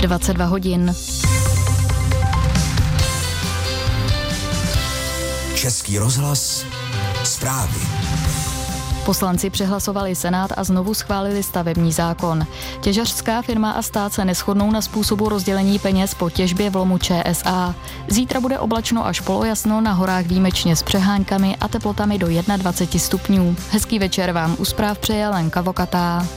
22 hodin. Český rozhlas, zprávy. Poslanci přehlasovali Senát a znovu schválili stavební zákon. Těžařská firma a stát se neshodnou na způsobu rozdělení peněz po těžbě v lomu ČSA. Zítra bude oblačno až polojasno, na horách výjimečně s přeháňkami a teplotami do 21 stupňů. Hezký večer vám u zpráv přeje Lenka Vokatá.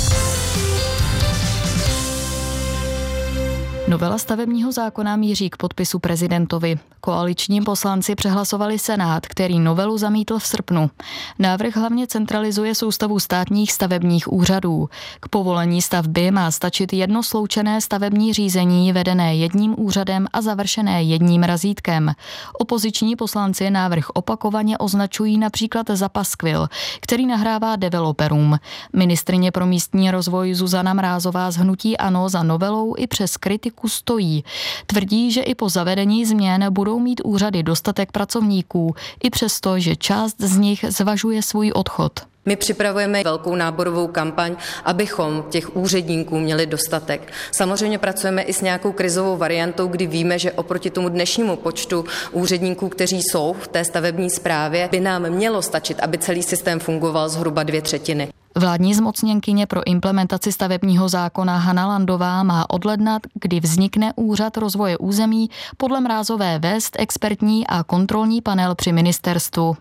Novela stavebního zákona míří k podpisu prezidentovi. Koaliční poslanci přehlasovali Senát, který novelu zamítl v srpnu. Návrh hlavně centralizuje soustavu státních stavebních úřadů. K povolení stavby má stačit jedno sloučené stavební řízení vedené jedním úřadem a završené jedním razítkem. Opoziční poslanci návrh opakovaně označují například za paskvil, který nahrává developerům. Ministryně pro místní rozvoj Zuzana Mrázová z hnutí ANO za novelou i přes kritiku stojí. Tvrdí, že i po zavedení změn budou mít úřady dostatek pracovníků, i přesto, že část z nich zvažuje svůj odchod. My připravujeme velkou náborovou kampaň, abychom těch úředníků měli dostatek. Samozřejmě pracujeme i s nějakou krizovou variantou, kdy víme, že oproti tomu dnešnímu počtu úředníků, kteří jsou v té stavební správě, by nám mělo stačit, aby celý systém fungoval zhruba 2/3. Vládní zmocněnkyně pro implementaci stavebního zákona Hana Landová má od ledna, kdy vznikne Úřad rozvoje území, podle Mrázové vést expertní a kontrolní panel při ministerstvu.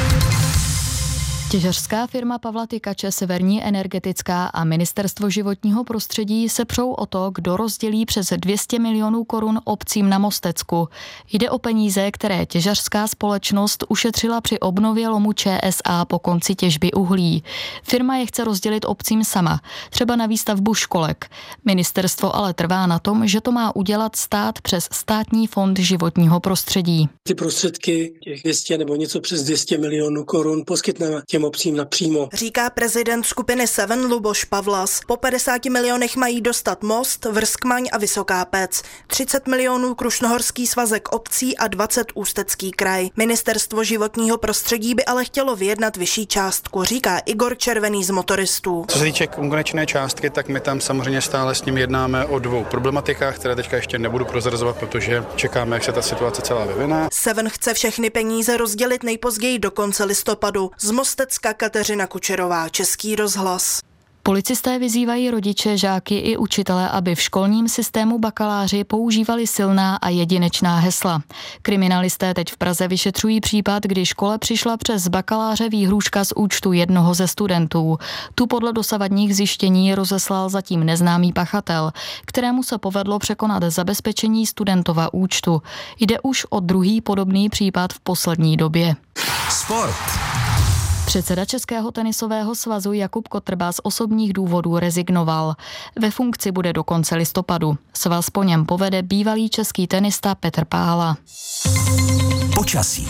Těžařská firma Pavla Tykače, Severní energetická a Ministerstvo životního prostředí se přou o to, kdo rozdělí přes 200 milionů korun obcím na Mostecku. Jde o peníze, které těžařská společnost ušetřila při obnově lomu ČSA po konci těžby uhlí. Firma je chce rozdělit obcím sama, třeba na výstavbu školek. Ministerstvo ale trvá na tom, že to má udělat stát přes Státní fond životního prostředí. Ty prostředky, těch 200 nebo něco přes 200 milionů korun poskytneme těm obcím napřímo. Říká prezident skupiny Seven Luboš Pavlas. Po 50 milionech mají dostat Most, Vrskmaň a Vysoká Pec. 30 milionů Krušnohorský svazek obcí a 20 Ústecký kraj. Ministerstvo životního prostředí by ale chtělo vyjednat vyšší částku, říká Igor Červený z Motoristů. Co se týče konečné částky, tak my tam samozřejmě stále s ním jednáme o dvou problematikách, které teďka ještě nebudu prozrazovat, protože čekáme, jak se ta situace celá vyvine. Seven chce všechny peníze rozdělit nejpozději do konce listopadu. Z Mostecka Kateřina Kučerová, Český rozhlas. Policisté vyzývají rodiče, žáky i učitele, aby v školním systému bakaláři používali silná a jedinečná hesla. Kriminalisté teď v Praze vyšetřují případ, kdy škole přišla přes bakaláře výhrůžka z účtu jednoho ze studentů. Tu podle dosavadních zjištění rozeslal zatím neznámý pachatel, kterému se povedlo překonat zabezpečení studentova účtu. Jde už o druhý podobný případ v poslední době. Sport. Předseda Českého tenisového svazu Jakub Kotrba z osobních důvodů rezignoval. Ve funkci bude do konce listopadu. Svaz po něm povede bývalý český tenista Petr Pála. Počasí.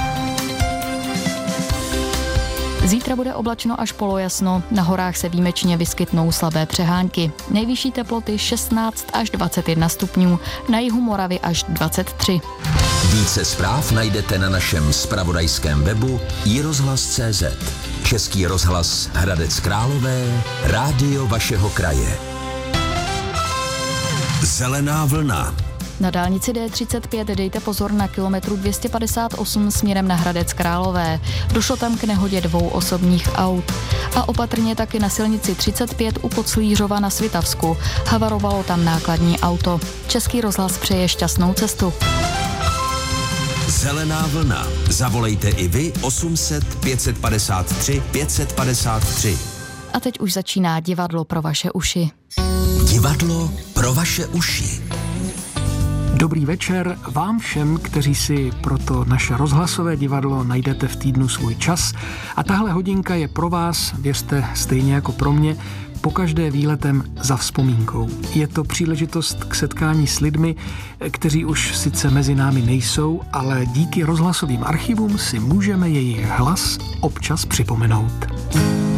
Zítra bude oblačno až polojasno, na horách se výjimečně vyskytnou slabé přehánky. Nejvyšší teploty 16 až 21 stupňů, na jihu Moravy až 23. Více zpráv najdete na našem zpravodajském webu iRozhlas.cz. Český rozhlas Hradec Králové, rádio vašeho kraje. Zelená vlna. Na dálnici D35 dejte pozor na kilometru 258 směrem na Hradec Králové. Došlo tam k nehodě 2 osobních aut. A opatrně taky na silnici 35 u Koclířova na Svitavsku. Havarovalo tam nákladní auto. Český rozhlas přeje šťastnou cestu. Zelená vlna. Zavolejte i vy 800 553 553. A teď už začíná divadlo pro vaše uši. Divadlo pro vaše uši. Dobrý večer vám všem, kteří si pro to naše rozhlasové divadlo najdete v týdnu svůj čas. A tahle hodinka je pro vás, věřte, stejně jako pro mě, pokaždé výletem za vzpomínkou. Je to příležitost k setkání s lidmi, kteří už sice mezi námi nejsou, ale díky rozhlasovým archivům si můžeme jejich hlas občas připomenout.